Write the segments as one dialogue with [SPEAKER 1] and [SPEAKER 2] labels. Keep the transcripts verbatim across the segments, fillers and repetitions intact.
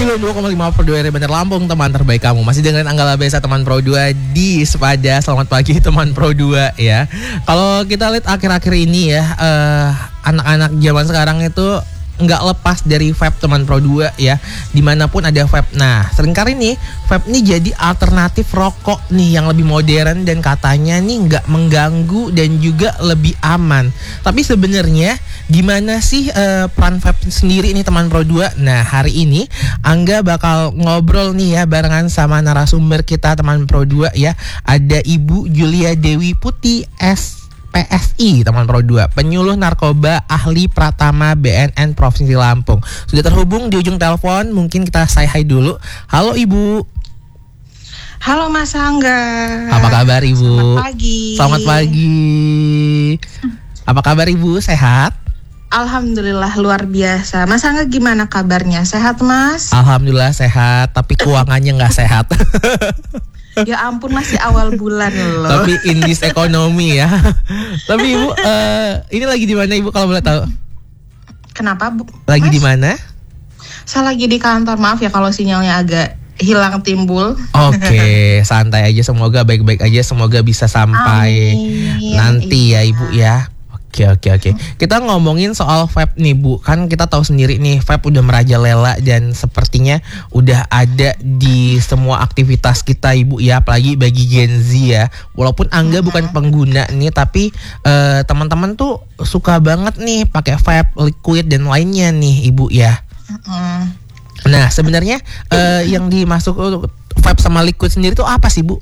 [SPEAKER 1] sembilan puluh dua koma lima Pro dua R Bandar Lampung, teman terbaik kamu. Masih dengan Anggala Besa teman Pro dua di Sepada. Selamat pagi teman Pro dua ya. Kalau kita lihat akhir-akhir ini ya, uh, anak-anak zaman sekarang itu nggak lepas dari vape teman Pro dua ya. Dimanapun ada vape. Nah, seringkali nih vape ini jadi alternatif rokok nih yang lebih modern dan katanya nih nggak mengganggu dan juga lebih aman. Tapi sebenarnya gimana sih uh, peran vape sendiri ini teman Pro dua? Nah, hari ini Angga bakal ngobrol nih ya barengan sama narasumber kita teman Pro dua ya. Ada Ibu Julia Dewi Putih S P S I teman Pro dua, penyuluh narkoba ahli Pratama B N N Provinsi Lampung. Sudah terhubung di ujung telepon, mungkin kita say hi dulu. Halo Ibu.
[SPEAKER 2] Halo Mas Angga.
[SPEAKER 1] Apa kabar Ibu?
[SPEAKER 2] Selamat pagi.
[SPEAKER 1] Selamat pagi. Apa kabar Ibu? Sehat?
[SPEAKER 2] Alhamdulillah luar biasa. Mas Angga gimana kabarnya? Sehat Mas?
[SPEAKER 1] Alhamdulillah sehat, tapi keuangannya nggak sehat.
[SPEAKER 2] Ya ampun, masih awal bulan loh.
[SPEAKER 1] Tapi indis ekonomi ya. Tapi Ibu, uh, ini lagi di mana Ibu kalau boleh tahu?
[SPEAKER 2] Kenapa Bu?
[SPEAKER 1] Lagi
[SPEAKER 2] Mas?
[SPEAKER 1] di mana?
[SPEAKER 2] Saya lagi di kantor, maaf ya kalau sinyalnya agak hilang timbul.
[SPEAKER 1] Oke, santai aja, semoga baik-baik aja, semoga bisa sampai
[SPEAKER 2] Amin.
[SPEAKER 1] nanti
[SPEAKER 2] Iya.
[SPEAKER 1] ya Ibu ya. Oke oke oke. Kita ngomongin soal vape nih Bu. Kan kita tahu sendiri nih vape udah merajalela dan sepertinya udah ada di semua aktivitas kita Ibu ya, apalagi bagi Gen Z ya. Walaupun Angga uh-huh. bukan pengguna nih, tapi uh, teman-teman tuh suka banget nih pakai vape, liquid dan lainnya nih Ibu ya. Uh-huh. Nah, sebenarnya uh, yang dimasuk vape sama liquid sendiri tuh apa sih Bu?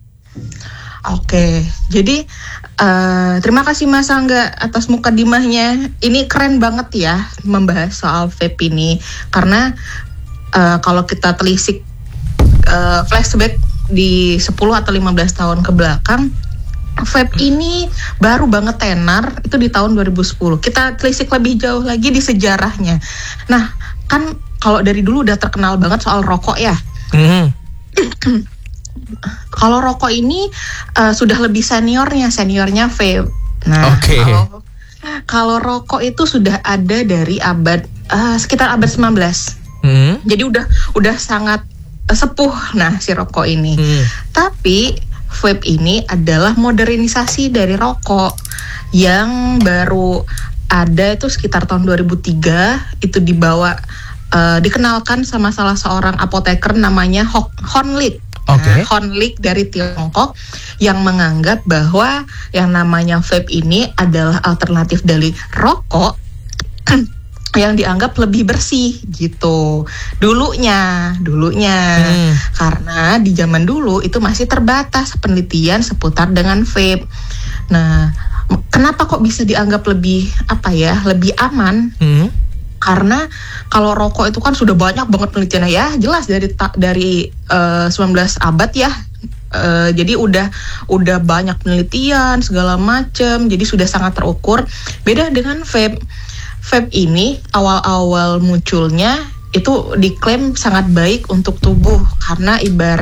[SPEAKER 2] Oke, jadi uh, terima kasih Mas Angga atas mukadimahnya. Ini keren banget ya membahas soal vape ini, karena uh, kalau kita telisik uh, flashback di sepuluh atau lima belas tahun ke belakang, vape ini baru banget tenar itu di tahun dua ribu sepuluh. Kita telisik lebih jauh lagi di sejarahnya. Nah, kan kalau dari dulu udah terkenal banget soal rokok ya. Mm. Kalau rokok ini uh, sudah lebih seniornya, seniornya vape. Nah,
[SPEAKER 1] okay.
[SPEAKER 2] kalau kalau rokok itu sudah ada dari abad uh, sekitar abad sembilan belas. Hmm. Jadi udah udah sangat uh, sepuh nah si rokok ini. Hmm. Tapi vape ini adalah modernisasi dari rokok yang baru ada itu sekitar tahun dua ribu tiga, itu dibawa uh, dikenalkan sama salah seorang apoteker namanya Honlik. Okay. Nah, Honlik dari Tiongkok yang menganggap bahwa yang namanya vape ini adalah alternatif dari rokok yang dianggap lebih bersih gitu. Dulunya, dulunya hmm. karena di zaman dulu itu masih terbatas penelitian seputar dengan vape. Nah, kenapa kok bisa dianggap lebih apa ya, lebih aman? Hmm. Karena kalau rokok itu kan sudah banyak banget penelitiannya ya, jelas dari ta- dari uh, sembilan belas abad ya. Uh, jadi udah udah banyak penelitian segala macam, jadi sudah sangat terukur. Beda dengan vape. Vape ini awal-awal munculnya itu diklaim sangat baik untuk tubuh karena ibarat